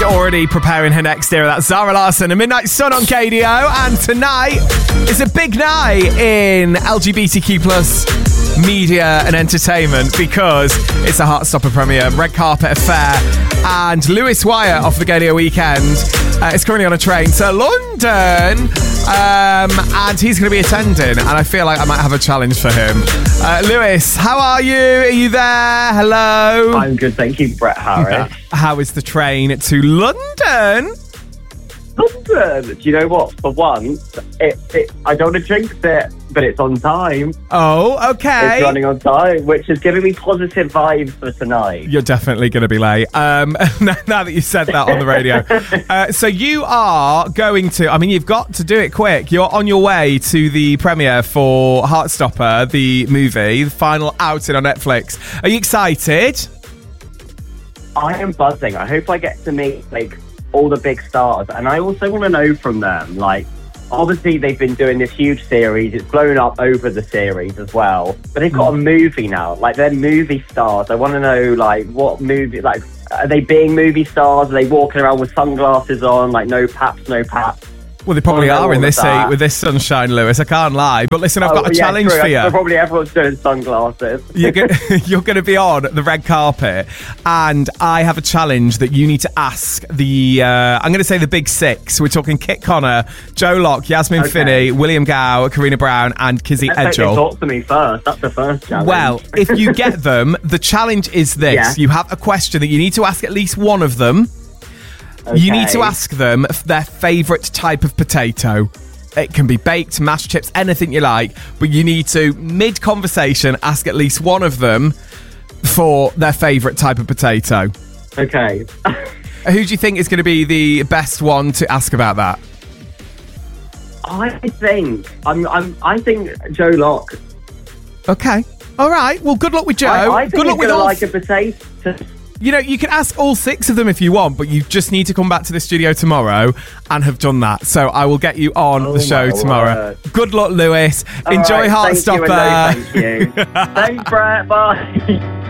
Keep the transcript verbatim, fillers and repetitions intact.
already preparing her next era. That's Zara Larsson and Midnight Sun on K D O. And tonight is a big night in L G B T Q plus media and entertainment because it's a Heartstopper premiere, red carpet affair, and Lewis Wyatt off the K D O weekend uh, is currently on a train to London, um, and he's going to be attending, and I feel like I might have a challenge for him. Uh, Lewis, how are you? Are you there? Hello? I'm good, thank you, Brett Harris. How is the train to London? London! Do you know what? For once, it, it, I don't want to jinx it, but it's on time. Oh, okay. It's running on time, which is giving me positive vibes for tonight. You're definitely going to be late. Um, now that you said that on the radio. uh, so you are going to, I mean, you've got to do it quick. You're on your way to the premiere for Heartstopper, the movie, the final outing on Netflix. Are you excited? I am buzzing. I hope I get to meet, like, all the big stars, and I also want to know from them, like, obviously they've been doing this huge series, it's blown up over the series as well, but they've got a movie now, like, they're movie stars. I want to know, like, what movie, like, are they being movie stars? Are they walking around with sunglasses on, like, no paps, no paps? Well, they probably Oh, are in all this of seat that. with this sunshine, Lewis. I can't lie. But listen, I've got Oh, a yeah, challenge true. for you. So probably everyone's doing sunglasses. You're going you're to be on the red carpet, and I have a challenge that you need to ask the, uh, I'm going to say the big six. We're talking Kit Connor, Joe Locke, Yasmin Okay. Finney, William Gow, Karina Brown, and Kizzy Let's hope they Edgell. talk to me first. That's the first challenge. Well, if you get them, the challenge is this. Yeah. You have a question that you need to ask at least one of them. Okay. You need to ask them their favourite type of potato. It can be baked, mashed chips, anything you like, but you need to, mid-conversation, ask at least one of them for their favourite type of potato. Okay. Who do you think is going to be the best one to ask about that? I think I'm. I'm. I think Joe Locke. Okay. All right. Well, good luck with Joe. I, I think good luck he's with gonna all. like a potato. You know, you can ask all six of them if you want, but you just need to come back to the studio tomorrow and have done that. So I will get you on Oh the show my tomorrow. word. Good luck, Lewis. All Enjoy right, Heartstopper. Thank you, and no, thank you. Thanks, Brett. Bye.